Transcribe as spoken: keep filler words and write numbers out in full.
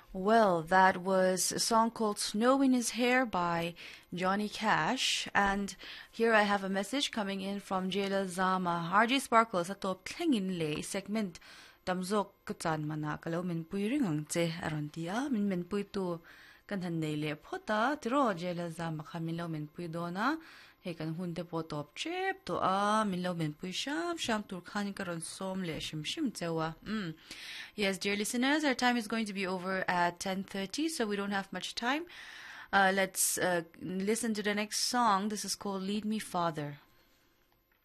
Well, that was a song called Snow in His Hair by Johnny Cash. And here I have a message coming in from Jayla Zama. R J Sparkles atop tlengin le segment damzok kachan mana kalaw min pui ringang che aron tia min min pui tu kan han nei le phota tiro Jayla Zama khamin law min pui dona he kan hunde po top chep to a min law min pui sham sham tur khan karon som le shim shim chewa. Mm. Yes, dear listeners, our time is going to be over at ten thirty, so we don't have much time. Uh, let's uh, listen to the next song. This is called Lead Me Father.